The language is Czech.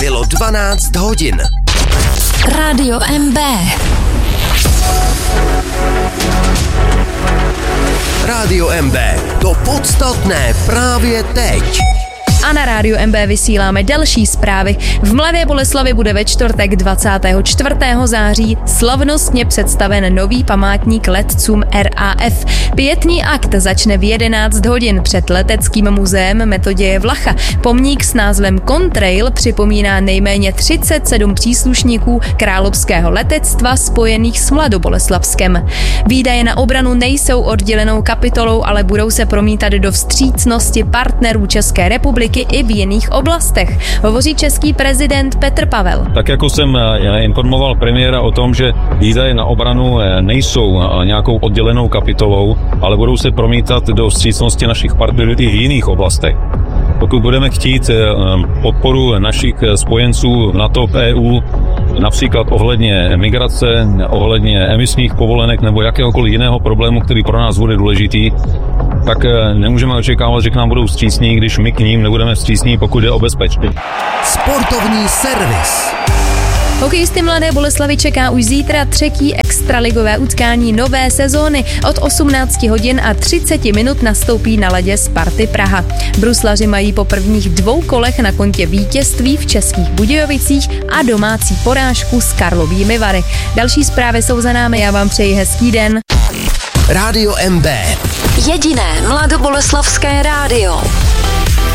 Bylo 12 hodin. Rádio MB. Rádio MB. To podstatné právě teď. A na Rádiu MB vysíláme další zprávy. V Mladé Boleslavi bude ve čtvrtek 24. září slavnostně představen nový památník letcům RAF. Pietní akt začne v 11 hodin před leteckým muzeem Metoděje Vlacha. Pomník s názvem Contrail připomíná nejméně 37 příslušníků královského letectva spojených s Mladoboleslavskem. Výdaje na obranu nejsou oddělenou kapitolou, ale budou se promítat do vstřícnosti partnerů České republiky i v jiných oblastech, hovoří český prezident Petr Pavel. Tak jako jsem informoval premiéra o tom, že výdaje na obranu nejsou nějakou oddělenou kapitolou, ale budou se promítat do vstřícnosti našich partnerů i v jiných oblastech. Pokud budeme chtít podporu našich spojenců v NATO, v EU, například ohledně migrace, ohledně emisních povolenek nebo jakéhokoliv jiného problému, který pro nás bude důležitý, tak nemůžeme očekávat, že k nám budou vstřícní, když my k ním nebudeme vstřícní, pokud je o bezpečí. Sportovní servis. Hokejisty Mladé Boleslavy čeká už zítra třetí extraligové utkání nové sezóny. Od 18 hodin a 30 minut nastoupí na ledě Sparty Praha. Bruslaři mají po prvních 2 kolech na kontě vítězství v Českých Budějovicích a domácí porážku s Karlovými Vary. Další zprávy jsou za námi, já vám přeji hezký den. Rádio MB. Jediné mladoboleslavské rádio.